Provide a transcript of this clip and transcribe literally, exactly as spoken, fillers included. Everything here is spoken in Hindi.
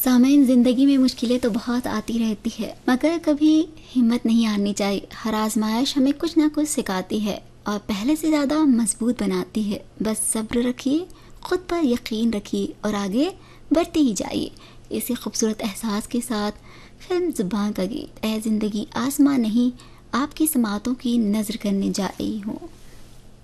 सामईन, ज़िंदगी में मुश्किलें तो बहुत आती रहती है, मगर कभी हिम्मत नहीं हारनी चाहिए। हर आजमाइश हमें कुछ ना कुछ सिखाती है और पहले से ज़्यादा मजबूत बनाती है। बस सब्र रखिए, खुद पर यकीन रखिए और आगे बढ़ते ही जाइए। इसी खूबसूरत एहसास के साथ फिल्म ज़ुबान का गीत, ऐ ज़िंदगी आसमां नहीं, आपकी समातों की नज़र करने जा रही हूँ।